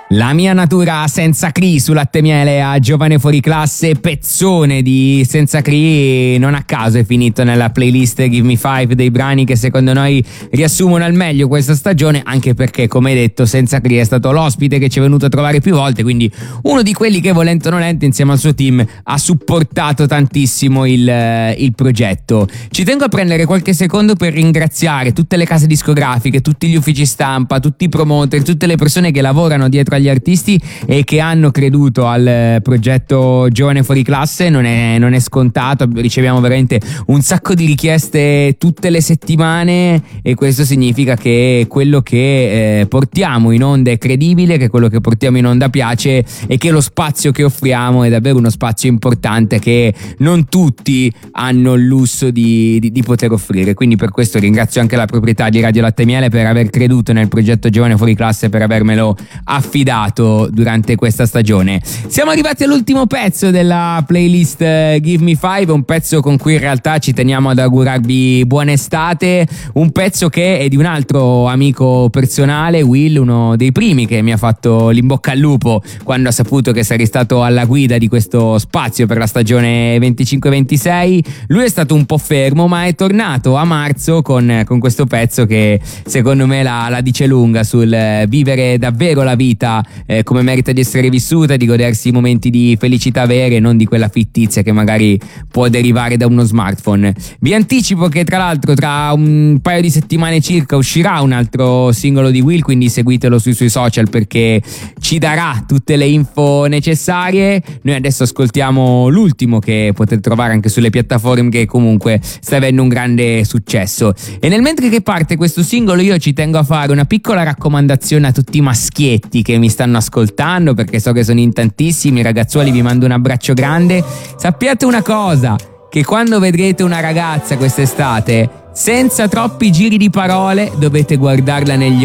La mia natura senza Cree su Latte Miele a Giovane Fuori Classe, pezzone di Senza Cree, non a caso è finito nella playlist Give Me Five dei brani che secondo noi riassumono al meglio questa stagione, anche perché, come detto, Senza Cree è stato l'ospite che ci è venuto a trovare più volte, quindi uno di quelli che, volente o nolente, insieme al suo team ha supportato tantissimo il progetto. Ci tengo a prendere qualche secondo per ringraziare tutte le case discografiche, tutti gli uffici stampa, tutti i promoter, tutte le persone che lavorano dietro agli artisti e che hanno creduto al progetto Giovane Fuori Classe. Non è scontato, riceviamo veramente un sacco di richieste tutte le settimane e questo significa che quello che portiamo in onda è credibile, che quello che portiamo in onda piace e che lo spazio che offriamo è davvero uno spazio importante che non tutti hanno il lusso di poter offrire. Quindi per questo ringrazio anche la proprietà di Radio Latte Miele per aver creduto nel progetto Giovane Fuori Classe, per avermelo affidato durante questa stagione. Siamo arrivati all'ultimo pezzo della playlist Give Me Five, un pezzo con cui in realtà ci teniamo ad augurarvi buona estate, un pezzo che è di un altro amico personale, Will, uno dei primi che mi ha fatto l'imbocca al lupo quando ha saputo che sarei stato alla guida di questo spazio per la stagione 25-26. Lui è stato un po' fermo, ma è tornato a marzo con questo pezzo che secondo me la dice lunga sul vivere davvero la vita come merita di essere vissuta, di godersi i momenti di felicità vere e non di quella fittizia che magari può derivare da uno smartphone. Vi anticipo che tra l'altro tra un paio di settimane circa uscirà un altro singolo di Will, quindi seguitelo sui suoi social perché ci darà tutte le info necessarie. Noi adesso ascoltiamo l'ultimo che potete trovare anche sulle piattaforme, che comunque sta avendo un grande successo. E nel mentre che parte questo singolo io ci tengo a fare una piccola raccomandazione a tutti i maschietti che mi stanno ascoltando, perché so che sono in tantissimi. Ragazzuoli, vi mando un abbraccio grande. Sappiate una cosa, che quando vedrete una ragazza quest'estate, senza troppi giri di parole, dovete guardarla negli